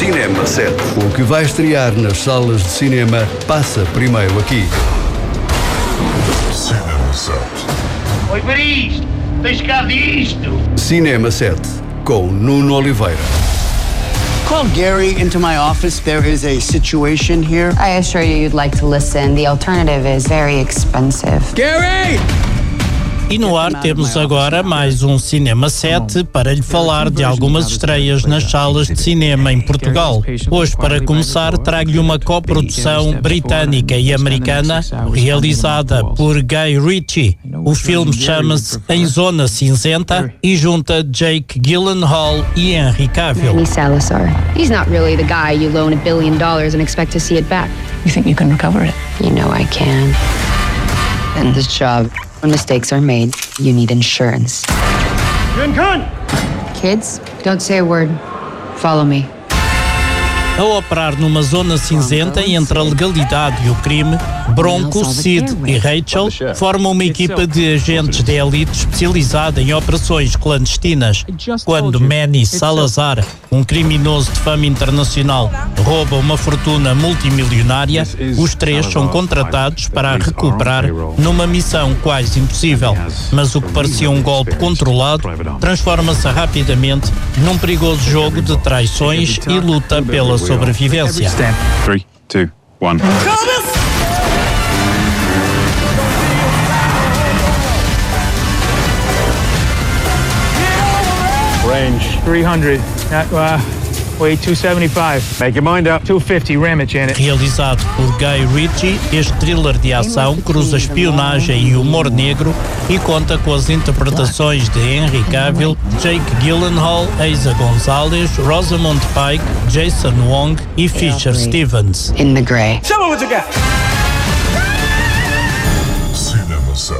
Cinema 7. O que vai estrear nas salas de cinema passa primeiro aqui. Cinema 7. Oi, para isto! Tens cá disto! Cinema 7, com Nuno Oliveira. Call Gary into my office. There is a situation here. I assure you you'd like to listen. The alternative is very expensive. Gary! E no ar temos agora mais um Cinema 7 para lhe falar de algumas estreias nas salas de cinema em Portugal. Hoje, para começar, trago-lhe uma coprodução britânica e americana realizada por Guy Ritchie. O filme chama-se Em Zona Cinzenta e junta Jake Gyllenhaal e Henry Cavill. Manny Salazar. He's not really the guy you loan $1 billion and expect to see it back. You think you can recover it? You know I can. And this job, when mistakes are made, you need insurance. Kids, don't say a word. Follow me. A operar numa zona cinzenta entre a legalidade e o crime, Bronco, Sid e Rachel formam uma equipa de agentes de elite especializada em operações clandestinas. Quando Manny Salazar, um criminoso de fama internacional, rouba uma fortuna multimilionária, os três são contratados para a recuperar numa missão quase impossível. Mas o que parecia um golpe controlado transforma-se rapidamente num perigoso jogo de traições e luta pela sobrevivência. 3, 2, 1. Range 300. Weight 275. Make your mind up. 250. Ram it, Janet. Realizado por Guy Ritchie, este thriller de ação cruza espionagem e humor negro e conta com as interpretações de Henry Cavill, Jake Gyllenhaal, Eiza Gonzalez, Rosamund Pike, Jason Wong e Fisher Stevens. In the gray. Show me what you got. Cinema 7.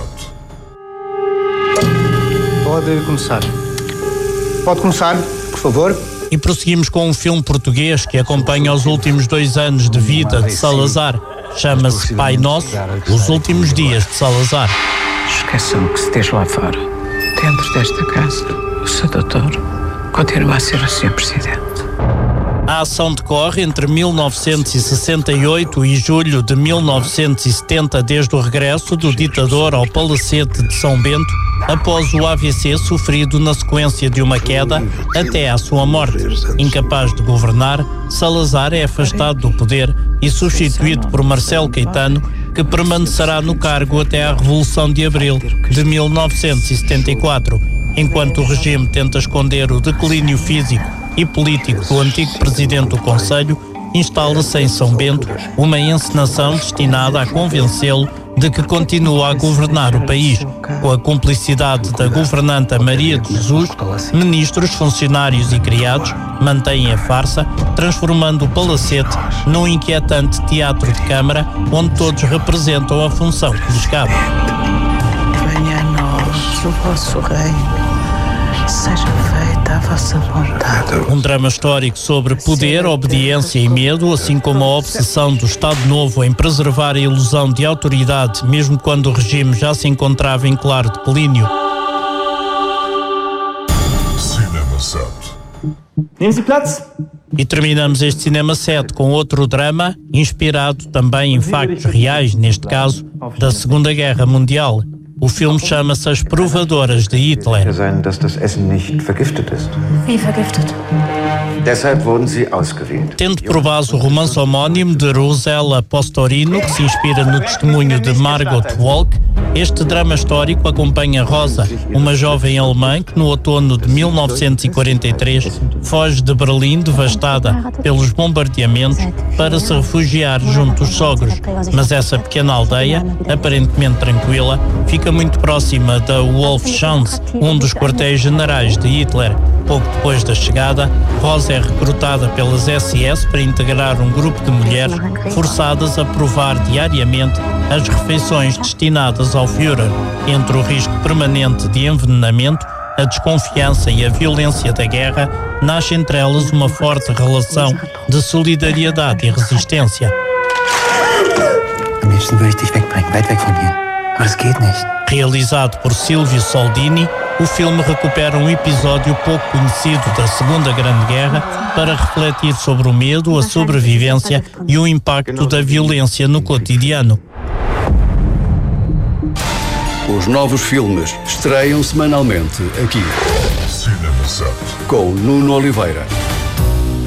Pode começar. Pode começar, por favor. E prosseguimos com um filme português que acompanha os últimos 2 anos de vida de Salazar. Chama-se Pai Nosso, os últimos dias de Salazar. Esqueçam que se esteja lá fora, dentro desta casa, o seu doutor continua a ser o Sr. Presidente. A ação decorre entre 1968 e julho de 1970, desde o regresso do ditador ao Palacete de São Bento, após o AVC sofrido na sequência de uma queda até à sua morte. Incapaz de governar, Salazar é afastado do poder e substituído por Marcelo Caetano, que permanecerá no cargo até à Revolução de Abril de 1974, enquanto o regime tenta esconder o declínio físico e político do antigo presidente do Conselho. Instala-se em São Bento uma encenação destinada a convencê-lo de que continua a governar o país. Com a cumplicidade da governanta Maria de Jesus, ministros, funcionários e criados mantêm a farsa, transformando o Palacete num inquietante teatro de câmara onde todos representam a função que lhes cabe. Venha a nós o vosso reino. Seja feita a vossa vontade. Um drama histórico sobre poder, obediência e medo, assim como a obsessão do Estado Novo em preservar a ilusão de autoridade, mesmo quando o regime já se encontrava em claro declínio. Cinema 7. Nehmen Sie Platz. E terminamos este Cinema 7 com outro drama, inspirado também em factos reais, neste caso, da Segunda Guerra Mundial. O filme chama-se As Provadoras de Hitler. Sein, dass das Essen nicht vergiftet ist. Wie vergiftet? Deshalb wurden sie ausgewählt. Tendo por base o romance homónimo de Rosella Postorino, que se inspira no testemunho de Margot Walk, este drama histórico acompanha Rosa, uma jovem alemã que no outono de 1943 foge de Berlim devastada pelos bombardeamentos para se refugiar junto dos sogros. Mas essa pequena aldeia, aparentemente tranquila, fica muito próxima da Wolfschanze, um dos quartéis-generais de Hitler. Pouco depois da chegada, Rosa é recrutada pelas SS para integrar um grupo de mulheres forçadas a provar diariamente as refeições destinadas ao Führer. Entre o risco permanente de envenenamento, a desconfiança e a violência da guerra, nasce entre elas uma forte relação de solidariedade e resistência. Am liebsten würde ich dich wegbringen, weit weg von hier. Aber es geht nicht. Realizado por Silvio Soldini, O filme recupera um episódio pouco conhecido da Segunda Grande Guerra para refletir sobre o medo, a sobrevivência e o impacto da violência no cotidiano. Os novos filmes estreiam semanalmente aqui. CinemaSat. Com Nuno Oliveira.